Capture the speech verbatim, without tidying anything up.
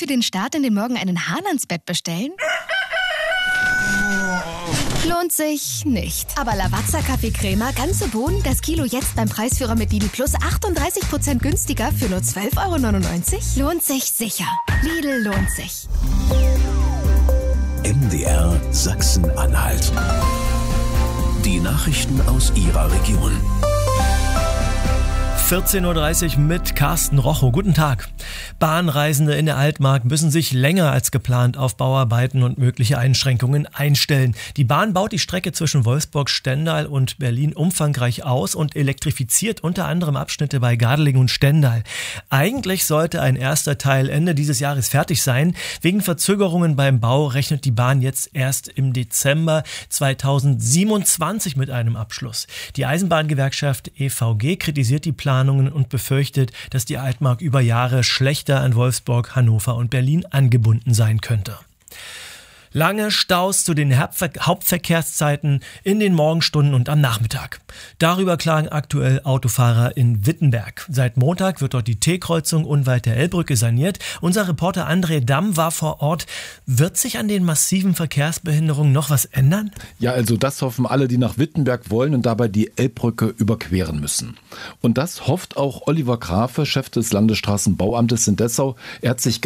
für den Start in den Morgen einen Hahn ans Bett bestellen? Lohnt sich nicht. Aber Lavazza Kaffeecrema, ganze Bohnen, das Kilo jetzt beim Preisführer mit Lidl Plus achtunddreißig Prozent günstiger für nur zwölf Euro neunundneunzig? Lohnt sich sicher. Lidl lohnt sich. M D R Sachsen-Anhalt. Die Nachrichten aus Ihrer Region. vierzehn Uhr dreißig mit Carsten Rochow. Guten Tag. Bahnreisende in der Altmark müssen sich länger als geplant auf Bauarbeiten und mögliche Einschränkungen einstellen. Die Bahn baut die Strecke zwischen Wolfsburg-Stendal und Berlin umfangreich aus und elektrifiziert unter anderem Abschnitte bei Gardelegen und Stendal. Eigentlich sollte ein erster Teil Ende dieses Jahres fertig sein. Wegen Verzögerungen beim Bau rechnet die Bahn jetzt erst im Dezember zweitausendsiebenundzwanzig mit einem Abschluss. Die Eisenbahngewerkschaft E V G kritisiert die Planungen und befürchtet, dass die Altmark über Jahre schlechter an Wolfsburg, Hannover und Berlin angebunden sein könnte. Lange Staus zu den Hauptverkehrszeiten in den Morgenstunden und am Nachmittag. Darüber klagen aktuell Autofahrer in Wittenberg. Seit Montag wird dort die T-Kreuzung unweit der Elbbrücke saniert. Unser Reporter André Damm war vor Ort. Wird sich an den massiven Verkehrsbehinderungen noch was ändern? Ja, also das hoffen alle, die nach Wittenberg wollen und dabei die Elbbrücke überqueren müssen. Und das hofft auch Oliver Grafe, Chef des Landesstraßenbauamtes in Dessau. Er hat sich